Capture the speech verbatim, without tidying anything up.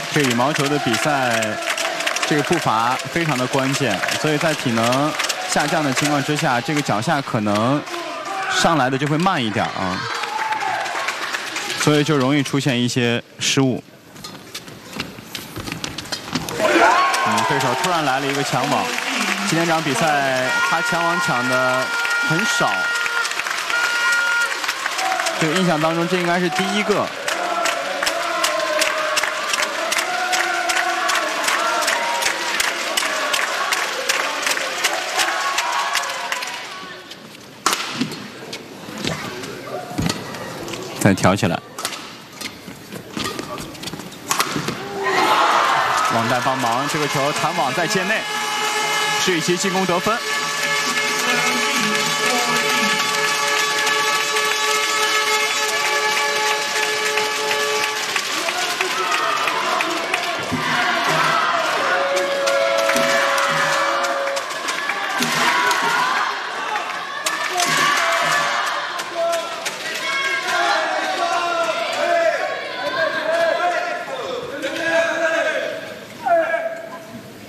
这羽毛球的比赛，这个步伐非常的关键，所以在体能下降的情况之下，这个脚下可能上来的就会慢一点啊，所以就容易出现一些失误。嗯，对手突然来了一个抢网，今天这场比赛他抢网抢的很少，这个印象当中这应该是第一个。 再挑起来，网带帮忙，这个球弹网在界内，是以其进攻得分。